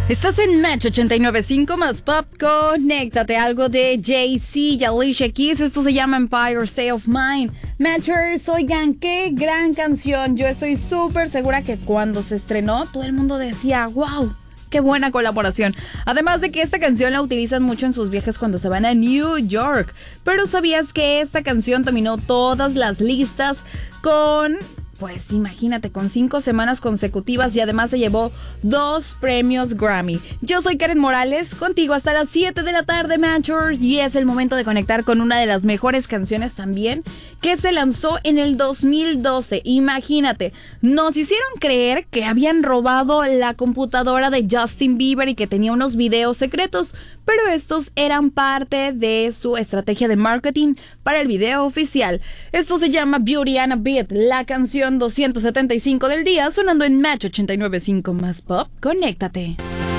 Estás en Match 89.5 más Pop. Conéctate, algo de Jay-Z y Alicia Keys. Esto se llama Empire State of Mind. Matchers, oigan, qué gran canción. Yo estoy súper segura que cuando se estrenó, todo el mundo decía, wow, qué buena colaboración. Además de que esta canción la utilizan mucho en sus viajes cuando se van a New York. Pero ¿sabías que esta canción dominó todas las listas con... Pues imagínate, con 5 semanas consecutivas y además se llevó 2 premios Grammy? Yo soy Karen Morales, contigo hasta las 7 de la tarde, Matchers, y es el momento de conectar con una de las mejores canciones también, que se lanzó en el 2012. Imagínate, nos hicieron creer que habían robado la computadora de Justin Bieber y que tenía unos videos secretos, pero estos eran parte de su estrategia de marketing para el video oficial. Esto se llama Beauty and a Beat, la canción 275 del día, sonando en Match 89.5 más Pop. Conéctate.